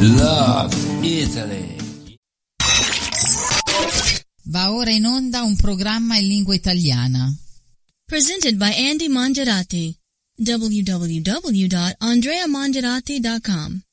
Love Italy. Va ora in onda un programma in lingua italiana. Presented by Andy Mangiarati. www.andreamangiarati.com